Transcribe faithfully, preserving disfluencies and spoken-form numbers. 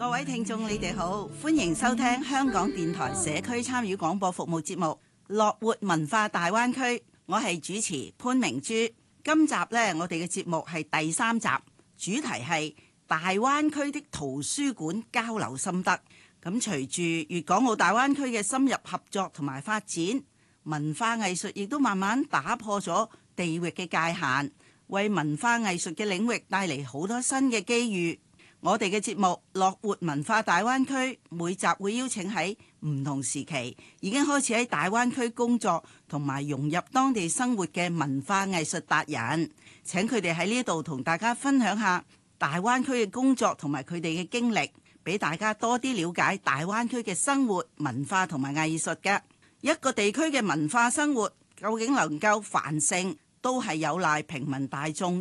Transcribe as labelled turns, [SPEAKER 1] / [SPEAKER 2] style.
[SPEAKER 1] 各位聽眾，你哋好，歡迎收聽香港電台社區參與廣播服務節目《樂活文化大灣區》，我係主持潘明珠。今集呢，我哋嘅節目係第三集，主題係大灣區的圖書館交流心得。咁隨住粵港澳大灣區嘅深入合作同埋發展，文化藝術亦都慢慢打破咗地域嘅界限，為文化藝術嘅領域帶嚟好多新嘅機遇。我哋嘅節目《樂活文化大灣區》每集會邀請喺唔同時期已經開始喺大灣區工作同埋融入當地生活嘅文化藝術達人，請佢哋喺呢度同大家分享下大灣區嘅工作同埋佢哋嘅經歷，俾大家多啲了解大灣區嘅生活文化同埋藝術嘅。一個地區嘅文化生活究竟能夠繁盛，都係有賴平民大眾